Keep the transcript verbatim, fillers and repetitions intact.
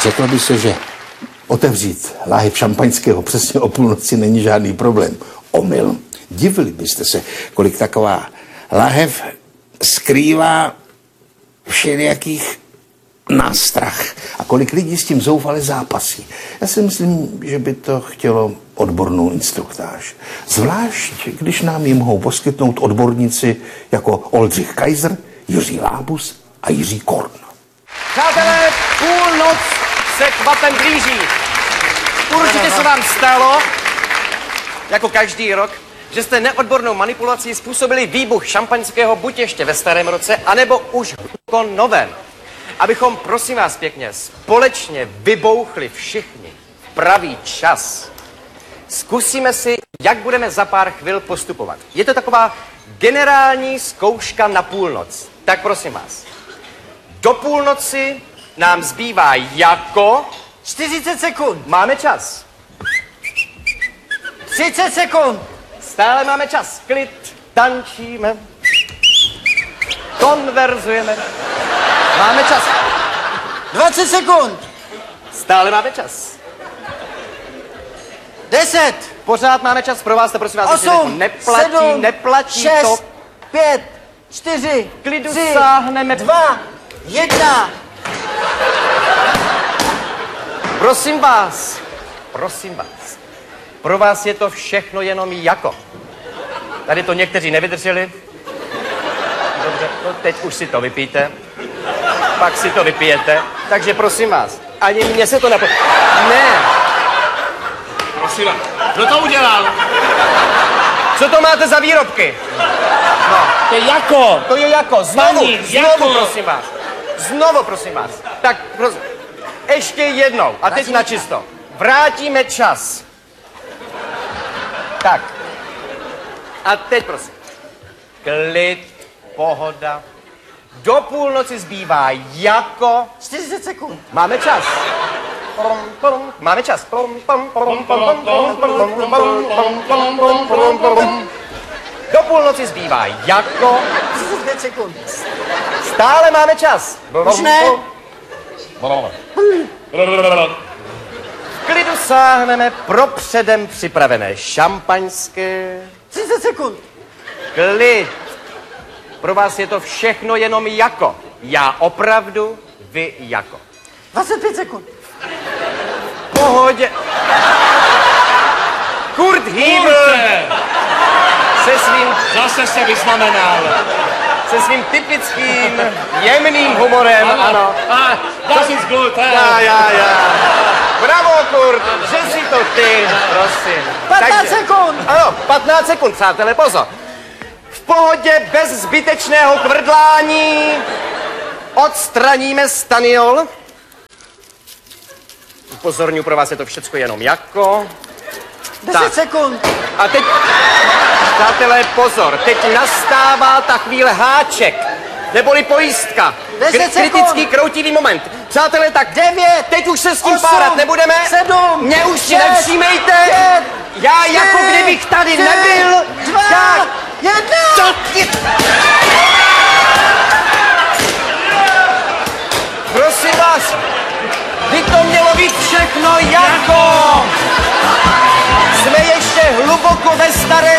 Řeklo by se, že otevřít láhev šampaňského přesně o půlnoci není žádný problém. Omyl. Divili byste se, kolik taková láhev skrývá všelijakých nástrah a kolik lidí s tím zoufale zápasí. Já si myslím, že by to chtělo odbornou instruktáž. Zvlášť, když nám ji mohou poskytnout odborníci jako Oldřich Kaiser, Jiří Lábus a Jiří Korn. Přátelé, půlnoc se kvapem blíží. Určitě se vám stalo, jako každý rok, že jste neodbornou manipulací způsobili výbuch šampaňského buď ještě ve starém roce, anebo už v novém. Abychom, prosím vás pěkně, společně vybouchli všichni v pravý čas. Zkusíme si, jak budeme za pár chvil postupovat. Je to taková generální zkouška na půlnoc. Tak prosím vás, do půlnoci nám zbývá jako... čtyřicet sekund. Máme čas. třicet sekund. Stále máme čas. Klid, tančíme, konverzujeme. Máme čas. dvacet sekund. Stále máme čas. deset. Pořád máme čas pro vás, to prosím vás. osm. Neplatí, sedm. neplatí šest. to. pět. čtyři. Klidu tři. sáhneme. dva. jedna. Prosím vás, prosím vás, pro vás je to všechno jenom jako. Tady to někteří nevydrželi. Dobře, no teď už si to vypijte. Pak si to vypijete. Takže prosím vás, ani mně se to nepo... Ne. Prosím, kdo to udělal? Co to máte za výrobky? No. To je jako. To je jako. Znovu, Paní, znovu, jako. prosím vás. Znovu, prosím vás. Tak, prosím. Ještě jednou. A teď na čisto. Vrátíme čas. Tak. A teď, prosím. Klid, pohoda. Do půlnoci zbývá jako... čtyřicet sekund. Máme čas. Máme čas. Do půlnoci zbývá jako... třicet pět sekund. Stále máme čas. Už ne. V klidu sáhneme pro předem připravené šampaňské. třicet sekund. Klid. Pro vás je to všechno jenom jako. Já opravdu, vy jako. dvacet pět sekund. Pohodě. Kurt Hýbl se svým, Zase se vyznamenal. se svým typickým jemným humorem, ano. A, das ist gut, Já, já, já. Bravo, Kurt, že si to ty, prosím. patnáct sekund. Ano, patnáct sekund, přátelé, pozor. V pohodě, bez zbytečného kvrdlání odstraníme staniol. Upozorňuji, pro vás je to všecko jenom jako. deset Tak. sekund. A teď, přátelé, pozor, teď nastává ta chvíle háček, neboli pojistka. deset Kri- sekund. kritický kroutivý moment. Přátelé, tak devět. teď už se s tím osm. párat nebudeme. sedm. Mě už si šest. nevšímejte. pět. Já jako čtyři. kdybych tady tři. nebyl. dva. Tak. jedna. Co ty... Prosím vás, by to mělo být všechno jako. Jsme ještě hluboko ve staré